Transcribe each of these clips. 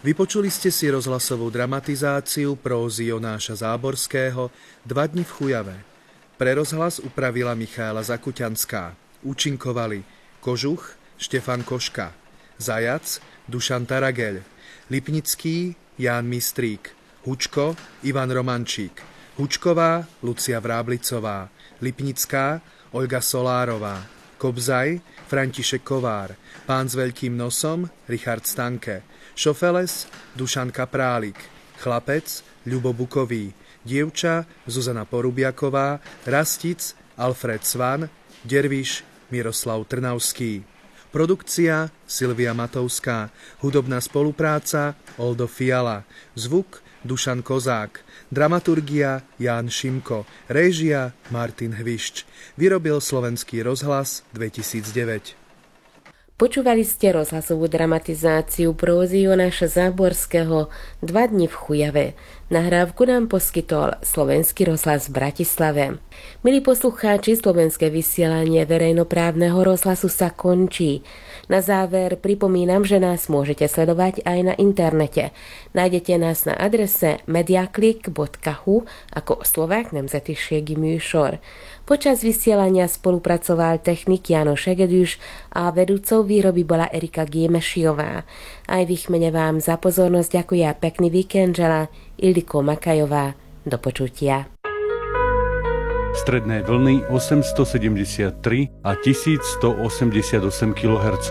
Vypočuli ste si rozhlasovú dramatizáciu prózy Jonáša Záborského 2 dni v Chujave. Pre rozhlas upravila Michaela Zakuťanská. Účinkovali Kožuch, Štefan Koška, Zajac, Dušan Tarageľ, Lipnický, Ján Mistrík, Hučko, Ivan Romančík, Hučková, Lucia Vráblicová, Lipnická, Olga Solárová, Kobzaj, František Kovár, Pán s veľkým nosom, Richard Stanke, Šofeles, Dušan Kaprálik, Chlapec, Ľubo Bukový, Dievča, Zuzana Porubiaková, Rastic, Alfred Svan, Derviš, Miroslav Trnavský. Produkcia Silvia Matovská, hudobná spolupráca Oldo Fiala, zvuk Dušan Kozák, dramaturgia Ján Šimko, réžia Martin Hvišč. Vyrobil Slovenský rozhlas 2009. Počúvali ste rozhlasovú dramatizáciu prózy Jonáša Záborského 2 dni v Chujave. Nahrávku nám poskytol Slovenský rozhlas v Bratislave. Milí poslucháči, slovenské vysielanie verejnoprávneho rozhlasu sa končí. Na záver pripomínam, že nás môžete sledovať aj na internete. Nájdete nás na adrese mediaklik.hu ako Slovák nemzetiségi műsor. Počas vysielania spolupracoval technik Jano Šegedűs a vedúcou výroby bola Erika Gémešiová. Aj v ich mene vám za pozornosť ďakuje a pekný víkend želá Ildiko Makajová. Do počutia. Stredné vlny 873 a 1188 kHz.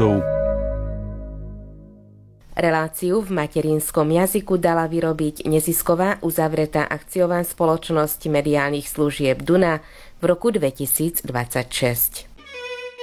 Reláciu v materinskom jazyku dala vyrobiť nezisková uzavretá akciová spoločnosť mediálnych služieb Duna v roku 2026.